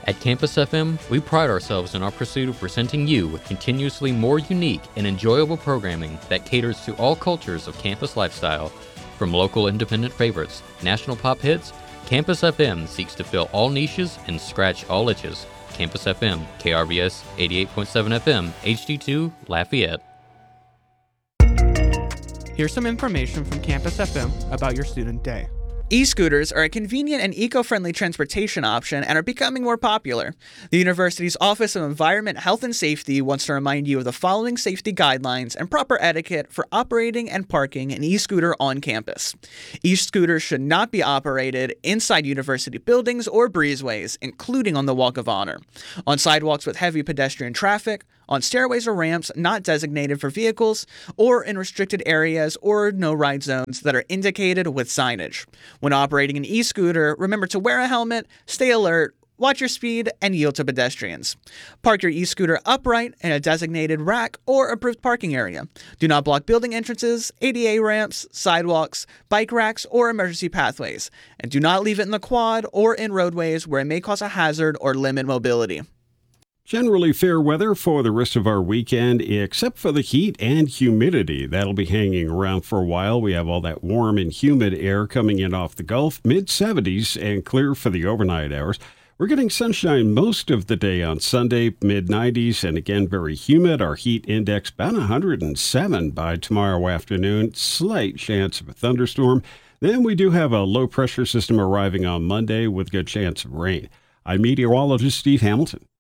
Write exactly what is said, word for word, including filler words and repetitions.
At Campus F M, we pride ourselves in our pursuit of presenting you with continuously more unique and enjoyable programming that caters to all cultures of campus lifestyle. From local independent favorites, national pop hits, Campus F M seeks to fill all niches and scratch all itches. Campus F M, K R V S eighty-eight point seven F M, H D two, Lafayette. Here's some information from Campus F M about your student day. E-scooters are a convenient and eco-friendly transportation option and are becoming more popular. The university's Office of Environment, Health and Safety wants to remind you of the following safety guidelines and proper etiquette for operating and parking an e-scooter on campus. E-scooters should not be operated inside university buildings or breezeways, including on the Walk of Honor, on sidewalks with heavy pedestrian traffic, on stairways or ramps not designated for vehicles, or in restricted areas or no-ride zones that are indicated with signage. When operating an e-scooter, remember to wear a helmet, stay alert, watch your speed, and yield to pedestrians. Park your e-scooter upright in a designated rack or approved parking area. Do not block building entrances, A D A ramps, sidewalks, bike racks, or emergency pathways. And do not leave it in the quad or in roadways where it may cause a hazard or limit mobility. Generally fair weather for the rest of our weekend, except for the heat and humidity. That'll be hanging around for a while. We have all that warm and humid air coming in off the Gulf, mid seventies and clear for the overnight hours. We're getting sunshine most of the day on Sunday, mid nineties, and again very humid. Our heat index about one hundred seven by tomorrow afternoon. Slight chance of a thunderstorm. Then we do have a low pressure system arriving on Monday with good chance of rain. I'm meteorologist Steve Hamilton.